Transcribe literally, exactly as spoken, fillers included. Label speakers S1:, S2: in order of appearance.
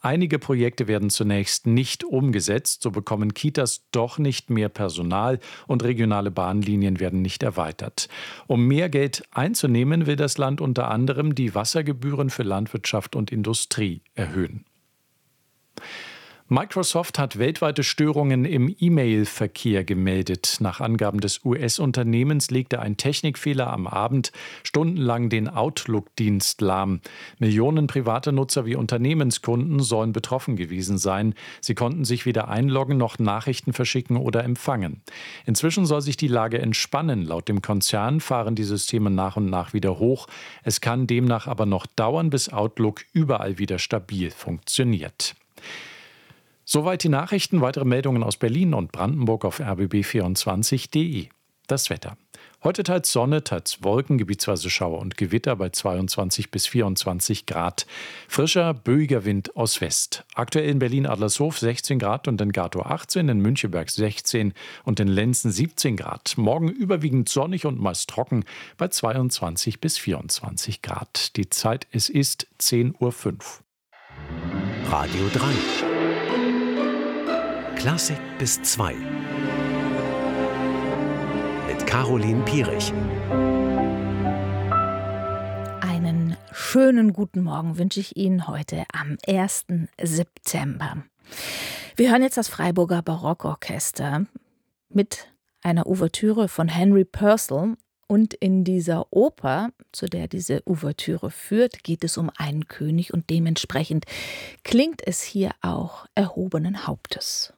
S1: Einige Projekte werden zunächst nicht umgesetzt, so bekommen Kitas doch nicht mehr Personal und regionale Bahnlinien werden nicht erweitert. Um mehr Geld einzunehmen, will das Land unter anderem die Wassergebühren für Landwirtschaft und Industrie erhöhen. Microsoft hat weltweite Störungen im E-Mail-Verkehr gemeldet. Nach Angaben des U S-Unternehmens legte ein Technikfehler am Abend stundenlang den Outlook-Dienst lahm. Millionen private Nutzer wie Unternehmenskunden sollen betroffen gewesen sein. Sie konnten sich weder einloggen noch Nachrichten verschicken oder empfangen. Inzwischen soll sich die Lage entspannen. Laut dem Konzern fahren die Systeme nach und nach wieder hoch. Es kann demnach aber noch dauern, bis Outlook überall wieder stabil funktioniert. Soweit die Nachrichten. Weitere Meldungen aus Berlin und Brandenburg auf r b b vierundzwanzig punkt d e. Das Wetter. Heute teils Sonne, teils Wolken, gebietsweise Schauer und Gewitter bei zweiundzwanzig bis vierundzwanzig Grad. Frischer, böiger Wind aus West. Aktuell in Berlin-Adlershof sechzehn Grad und in Gatow achtzehn, in Müncheberg sechzehn und in Lenzen siebzehn Grad. Morgen überwiegend sonnig und meist trocken bei zweiundzwanzig bis vierundzwanzig Grad. Die Zeit, es ist zehn Uhr fünf.
S2: Radio drei. Klassik bis zwei. Mit Caroline Pierich.
S3: Einen schönen guten Morgen wünsche ich Ihnen heute am ersten September. Wir hören jetzt das Freiburger Barockorchester mit einer Ouvertüre von Henry Purcell. Und in dieser Oper, zu der diese Ouvertüre führt, geht es um einen König und dementsprechend klingt es hier auch erhobenen Hauptes.